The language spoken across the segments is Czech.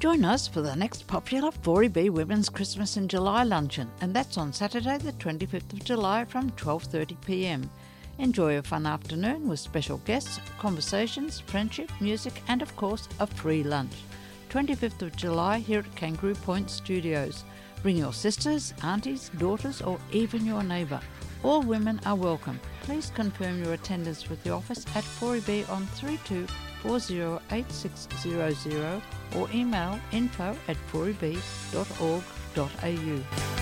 Join us for the next popular 4EB Women's Christmas in July luncheon, and that's on Saturday the 25th of July from 12:30 p.m. Enjoy a fun afternoon with special guests, conversations, friendship, music and of course a free lunch. 25th of July here at Kangaroo Point Studios. Bring your sisters, aunties, daughters or even your neighbour. All women are welcome. Please confirm your attendance with the office at 4EB on 32408600 or email info@4eb.org.au.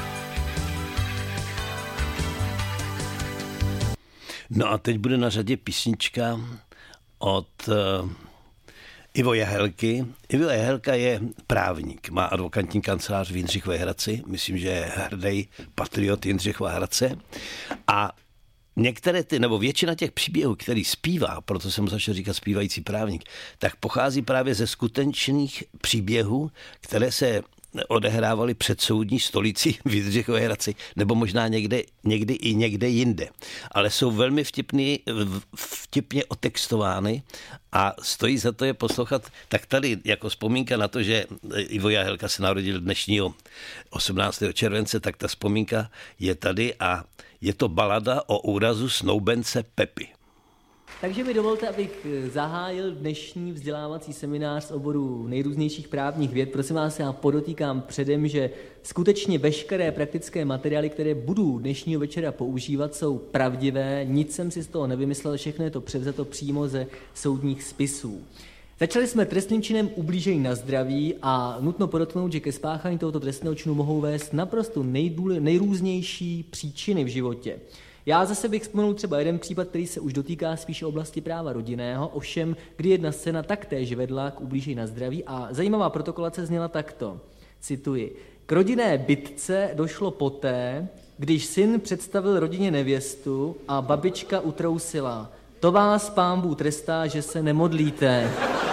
No a teď bude na řadě písnička od Ivo Jahelky. Ivo Jahelka je právník, má advokátní kancelář v Jindřichově Hradci, myslím, že je hrdý patriot Jindřichova Hradce a některé nebo většina těch příběhů, který zpívá, proto jsem začal říkat zpívající právník, tak pochází právě ze skutečných příběhů, které se odehrávaly před soudní stolicí v Jindřichově Hradci, nebo možná někdy i někde jinde. Ale jsou velmi vtipně otextovány a stojí za to je poslouchat. Tak tady jako vzpomínka na to, že Ivo Jahelka se narodil dnešního 18. července, tak ta vzpomínka je tady a je to balada o úrazu snoubence Pepy. Takže mi dovolte, abych zahájil dnešní vzdělávací seminář z oboru nejrůznějších právních věd. Prosím vás, já podotýkám předem, že skutečně veškeré praktické materiály, které budu dnešního večera používat, jsou pravdivé, nic jsem si z toho nevymyslel, všechno je to převzato přímo ze soudních spisů. Začali jsme trestným činem ublížení na zdraví a nutno podotknout, že ke spáchání tohoto trestného činu mohou vést naprosto nejrůznější příčiny v životě. Já zase bych vzpomenul třeba jeden případ, který se už dotýká spíše oblasti práva rodinného, ovšem, kdy jedna scéna taktéž vedla k ublížení na zdraví a zajímavá protokolace zněla takto, cituji, k rodinné bitce došlo poté, když syn představil rodině nevěstu a babička utrousila, to vás Pán Bůh trestá, že se nemodlíte.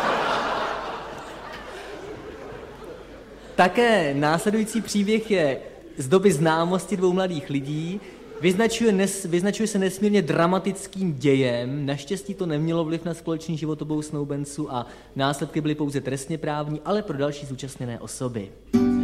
Také následující příběh je z doby známosti dvou mladých lidí, vyznačuje se nesmírně dramatickým dějem, naštěstí to nemělo vliv na společný život obou snoubenců a následky byly pouze trestně právní, ale pro další zúčastněné osoby.